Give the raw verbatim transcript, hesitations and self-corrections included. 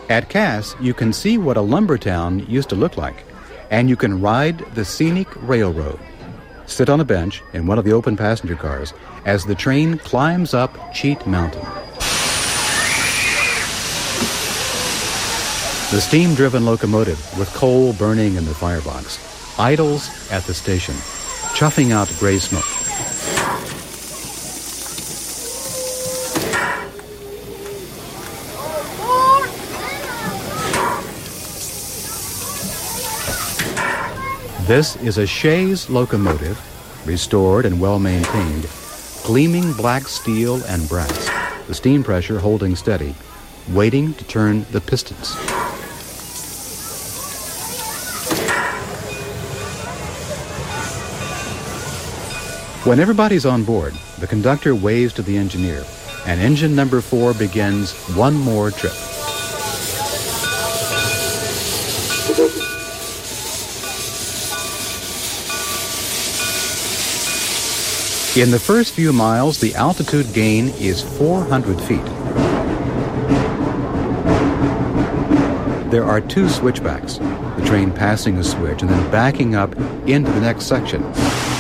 At Cass, you can see what a lumber town used to look like, and you can ride the scenic railroad. Sit on a bench in one of the open passenger cars as the train climbs up Cheat Mountain. The steam-driven locomotive, with coal burning in the firebox, idles at the station, chuffing out gray smoke. This is a Shays locomotive, restored and well-maintained, gleaming black steel and brass, the steam pressure holding steady, waiting to turn the pistons. When everybody's on board, the conductor waves to the engineer, and engine number four begins one more trip. In the first few miles, the altitude gain is four hundred feet. There are two switchbacks, the train passing a switch and then backing up into the next section.